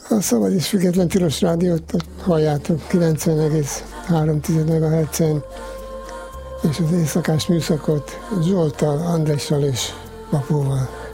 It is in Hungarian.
A Szabad és Független Tilos Rádiót halljátok 90,3 MHz-en, és az éjszakás műszakot Zsolttal, Andrással és Papóval.